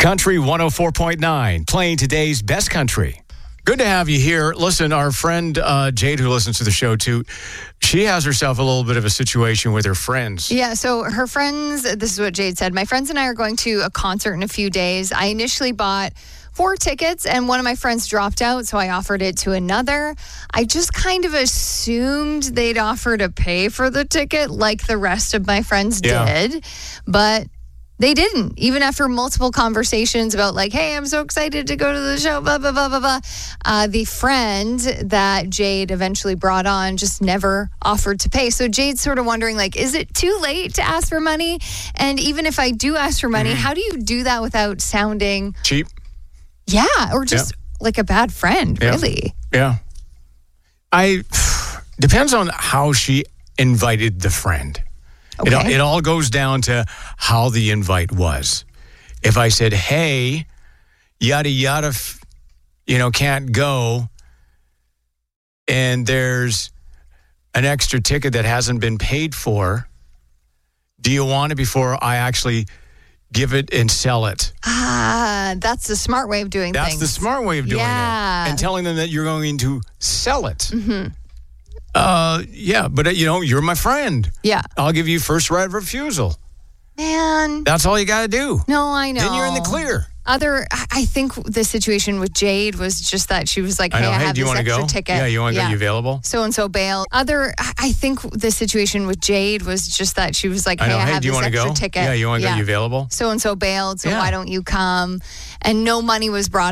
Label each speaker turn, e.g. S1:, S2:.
S1: Country 104.9, playing today's best country. Good to have you here. Listen, our friend Jade, who listens to the show too, she has herself a little bit of a situation with her friends.
S2: Yeah, so her friends, this is what Jade said. My friends and I are going to a concert in a few days. I initially bought 4 tickets and one of my friends dropped out, so I offered it to another. I just kind of assumed they'd offer to pay for the ticket like the rest of my friends did, but they didn't, even after multiple conversations about like, hey, I'm so excited to go to the show, blah, blah, blah, blah, blah. The friend that Jade eventually brought on just never offered to pay. So Jade's sort of wondering, like, is it too late to ask for money? And even if I do ask for money, how do you do that without sounding
S1: cheap?
S2: Yeah, or just like a bad friend, really.
S1: Yeah. Depends on how she invited the friend. Okay. It all goes down to how the invite was. If I said, hey, yada, yada, can't go, and there's an extra ticket that hasn't been paid for, do you want it before I actually give it and sell it?
S2: That's the smart way of doing things.
S1: That's the smart way of doing it. And telling them that you're going to sell it. Mm-hmm. But you're my friend. Yeah. I'll give you first right of refusal.
S2: Man.
S1: That's all you got to do.
S2: No, I know.
S1: Then you're in the clear.
S2: I think the situation with Jade was just that she was like, hey, I have this extra ticket.
S1: Yeah, you want to go? You available?
S2: So-and-so bailed. I think the situation with Jade was just that she was like, hey, I have this extra ticket.
S1: Yeah, you want to go? You available?
S2: So-and-so bailed, so why don't you come? And no money was brought